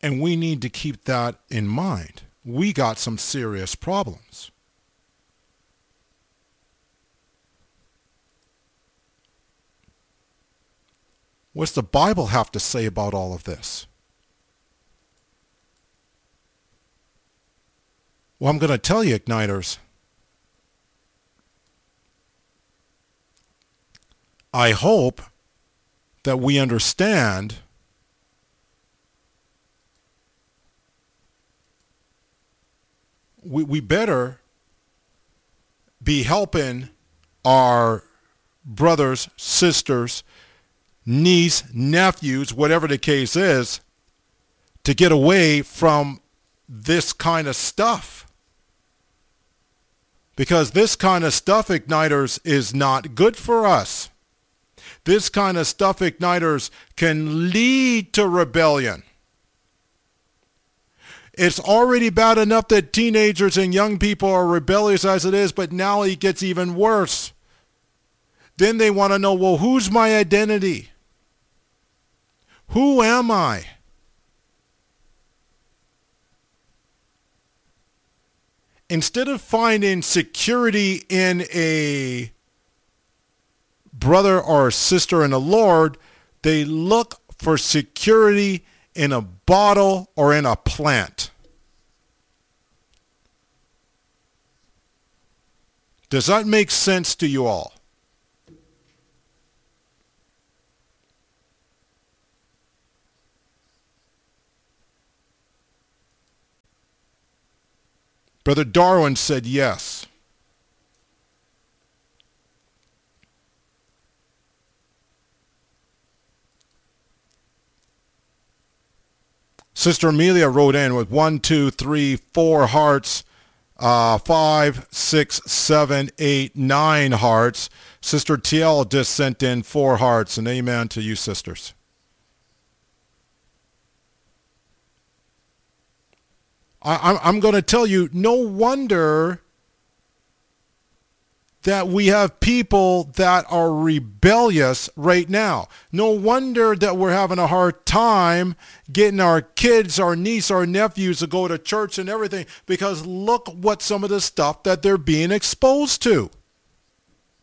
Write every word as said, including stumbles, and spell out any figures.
And we need to keep that in mind. We got some serious problems. What's the Bible have to say about all of this? Well, I'm going to tell you, Igniters. I hope that we understand we, we better be helping our brothers, sisters, niece, nephews, whatever the case is, to get away from this kind of stuff. Because this kind of stuff, Igniters, is not good for us. This kind of stuff, Igniters, can lead to rebellion. It's already bad enough that teenagers and young people are rebellious as it is, but now it gets even worse. Then they want to know, well, who's my identity? Who am I? Instead of finding security in a brother or sister in the Lord, they look for security in a bottle or in a plant. Does that make sense to you all? Brother Darwin said yes. Sister Amelia wrote in with one, two, three, four hearts, uh, five, six, seven, eight, nine hearts. Sister T L just sent in four hearts, and amen to you, sisters. I, I'm going to tell you, no wonder that we have people that are rebellious right now. No wonder that we're having a hard time getting our kids, our niece, our nephews to go to church and everything, because look what some of the stuff that they're being exposed to.